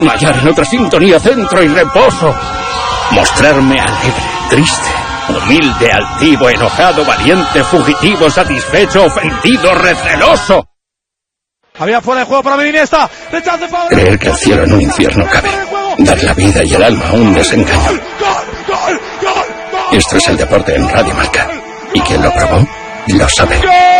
Mallar en otra sintonía, centro y reposo. Mostrarme alegre, triste, humilde, altivo, enojado, valiente, fugitivo, satisfecho, ofendido, receloso. Había fuera de juego para Iniesta. Rechace para... Creer que el cielo en un infierno cabe. Dar la vida y el alma a un desengaño. Esto es el deporte en Radio Marca. Y quien lo probó, lo sabe.